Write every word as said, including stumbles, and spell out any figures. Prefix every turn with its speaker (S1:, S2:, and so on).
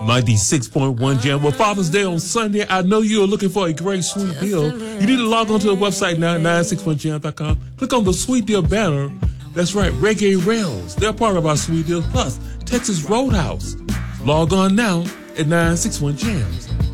S1: ninety-six point one Jam. Well, Father's Day on Sunday, I know you are looking for a great sweet deal. You need to log on to the website now, nine six one jam dot com. Click on the Sweet Deal banner. That's right, Reggae Rails. They're part of our Sweet Deal. Plus, Texas Roadhouse. Log on now at nine six one jams